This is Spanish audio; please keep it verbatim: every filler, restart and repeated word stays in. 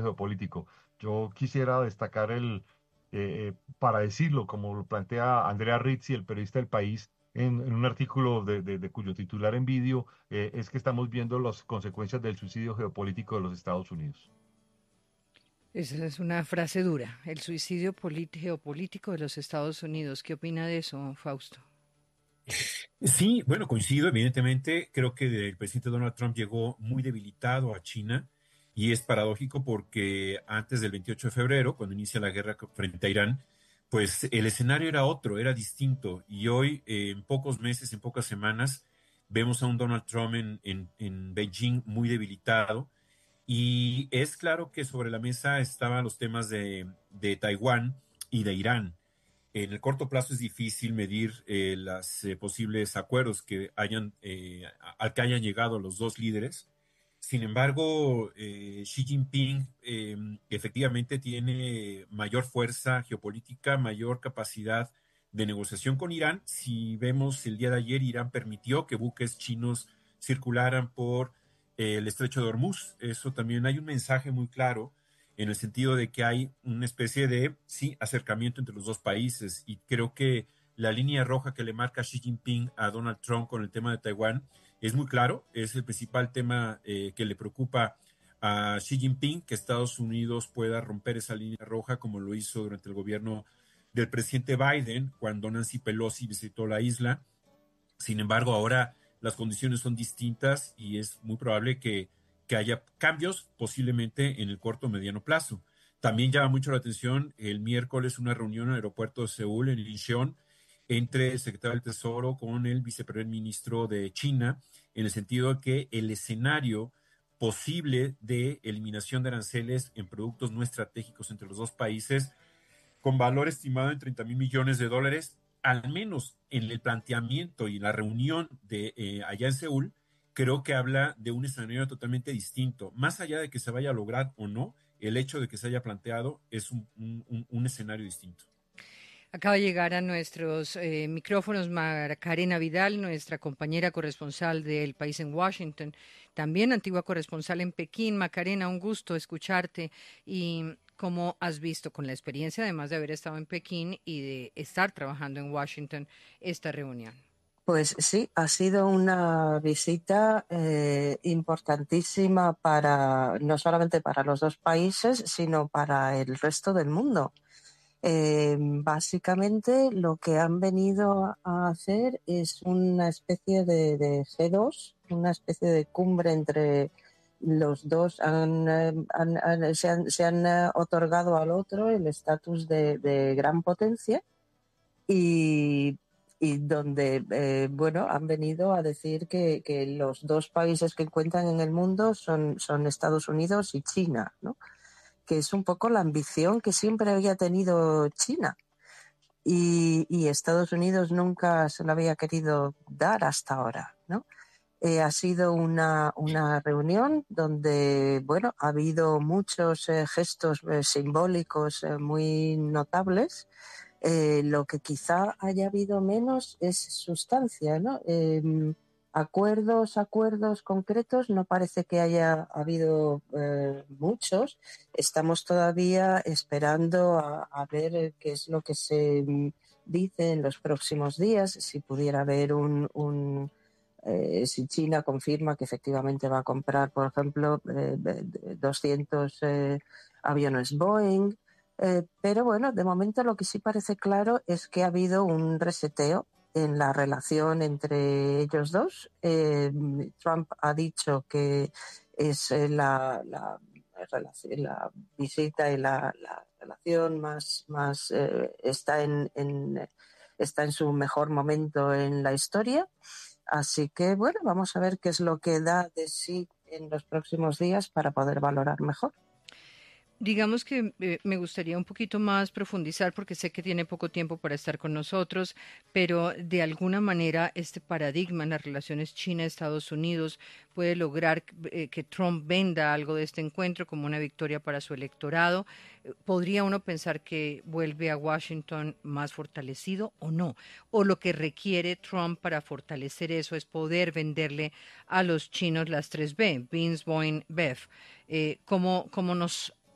geopolítico. Yo quisiera destacar el, eh, eh, para decirlo, como lo plantea Andrea Rizzi, el periodista del País, en, en un artículo de, de- de cuyo titular envidio, eh, es que estamos viendo las consecuencias del suicidio geopolítico de los Estados Unidos. Esa es una frase dura. El suicidio politi- geopolítico de los Estados Unidos. ¿Qué opina de eso, Fausto? Sí, bueno, coincido, evidentemente. Creo que el presidente Donald Trump llegó muy debilitado a China y es paradójico porque antes del veintiocho de febrero, cuando inicia la guerra co- frente a Irán, pues el escenario era otro, era distinto. Y hoy, eh, en pocos meses, en pocas semanas, vemos a un Donald Trump en, en, en Beijing muy debilitado. Y es claro que sobre la mesa estaban los temas de, de Taiwán y de Irán. En el corto plazo es difícil medir eh, los eh, posibles acuerdos que hayan, eh, a- al que hayan llegado los dos líderes. Sin embargo, eh, Xi Jinping eh, efectivamente tiene mayor fuerza geopolítica, mayor capacidad de negociación con Irán. Si vemos el día de ayer, Irán permitió que buques chinos circularan por eh, el estrecho de Hormuz. Eso también hay un mensaje muy claro en el sentido de que hay una especie de, sí, acercamiento entre los dos países y creo que la línea roja que le marca Xi Jinping a Donald Trump con el tema de Taiwán es muy claro, es el principal tema eh, que le preocupa a Xi Jinping, que Estados Unidos pueda romper esa línea roja como lo hizo durante el gobierno del presidente Biden cuando Nancy Pelosi visitó la isla. Sin embargo, ahora las condiciones son distintas y es muy probable que, que haya cambios posiblemente en el corto o mediano plazo. También llama mucho la atención el miércoles una reunión en el aeropuerto de Seúl, en Incheon, entre el secretario del Tesoro con el viceprimer ministro de China, en el sentido de que el escenario posible de eliminación de aranceles en productos no estratégicos entre los dos países con valor estimado en treinta mil millones de dólares, al menos en el planteamiento y en la reunión de eh, allá en Seúl, creo que habla de un escenario totalmente distinto. Más allá de que se vaya a lograr o no, el hecho de que se haya planteado es un, un, un escenario distinto. Acaba de llegar a nuestros eh, micrófonos Macarena Vidal, nuestra compañera corresponsal del país en Washington, también antigua corresponsal en Pekín. Macarena, un gusto escucharte y cómo has visto con la experiencia, además de haber estado en Pekín y de estar trabajando en Washington, esta reunión. Pues sí, ha sido una visita eh, importantísima para no solamente para los dos países, sino para el resto del mundo. Eh, básicamente lo que han venido a hacer es una especie de, de G dos, una especie de cumbre entre los dos. Han, eh, han- han- se han, se han, eh, otorgado al otro el estatus de, de gran potencia y, y donde, eh, bueno, han venido a decir que, que los dos países que cuentan en el mundo son, son Estados Unidos y China, ¿no? Que es un poco la ambición que siempre había tenido China y, y Estados Unidos nunca se lo había querido dar hasta ahora, ¿no? Eh, ha sido una, una reunión donde, bueno, ha habido muchos eh, gestos eh, simbólicos eh, muy notables. Eh, lo que quizá haya habido menos es sustancia, ¿no? Eh, acuerdos, acuerdos concretos, no parece que haya habido eh, muchos. Estamos todavía esperando a, a ver qué es lo que se mm, dice en los próximos días, si pudiera haber un, un eh, si China confirma que efectivamente va a comprar, por ejemplo, eh, doscientos eh, aviones Boeing. Eh, pero bueno, de momento lo que sí parece claro es que ha habido un reseteo en la relación entre ellos dos. Eh, Trump ha dicho que es eh, la, la, relación, la visita y la, la relación más, más eh, está en, en está en su mejor momento en la historia. Así que bueno, vamos a ver qué es lo que da de sí en los próximos días para poder valorar mejor. Digamos que eh, me gustaría un poquito más profundizar porque sé que tiene poco tiempo para estar con nosotros, pero de alguna manera este paradigma en las relaciones China-Estados Unidos puede lograr eh, que Trump venda algo de este encuentro como una victoria para su electorado. Eh, ¿Podría uno pensar que vuelve a Washington más fortalecido o no? ¿O lo que requiere Trump para fortalecer eso es poder venderle a los chinos las tres B, Beans, Boeing, B E F? Eh, ¿cómo, cómo nos